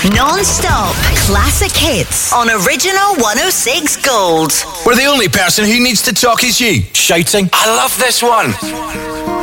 Non-stop classic hits on Original 106 Gold. Where the only person who needs to talk is you, shouting, "I love this one."